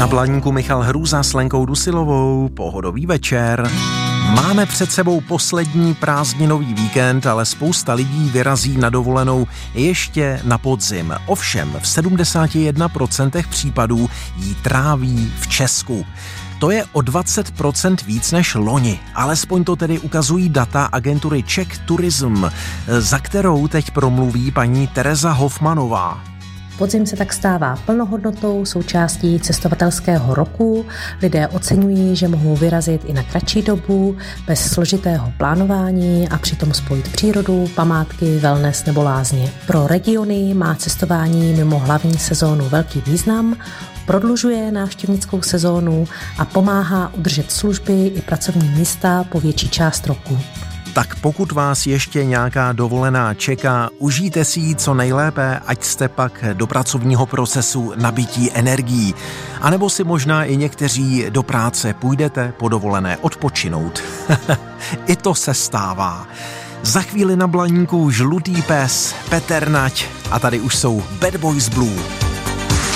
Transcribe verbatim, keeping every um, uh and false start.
Na Blaníku Michal Hrůza s Lenkou Dusilovou. Pohodový večer. Máme před sebou poslední prázdninový víkend, ale spousta lidí vyrazí na dovolenou ještě na podzim. Ovšem v sedmdesát jedna procent případů jí tráví v Česku. To je o dvacet procent víc než loni. Alespoň to tedy ukazují data agentury Czech Tourism, za kterou teď promluví paní Tereza Hofmanová. Podzim se tak stává plnohodnotnou součástí cestovatelského roku. Lidé oceňují, že mohou vyrazit i na kratší dobu, bez složitého plánování a přitom spojit přírodu, památky, wellness nebo lázně. Pro regiony má cestování mimo hlavní sezónu velký význam, prodlužuje návštěvnickou sezónu a pomáhá udržet služby i pracovní místa po větší část roku. Tak pokud vás ještě nějaká dovolená čeká, užijte si ji co nejlépe, ať jste pak do pracovního procesu nabití energií. A nebo si možná i někteří do práce půjdete po dovolené odpočinout. I to se stává. Za chvíli na Blaníku Žlutý pes, Petr Nať a tady už jsou Bad Boys Blue.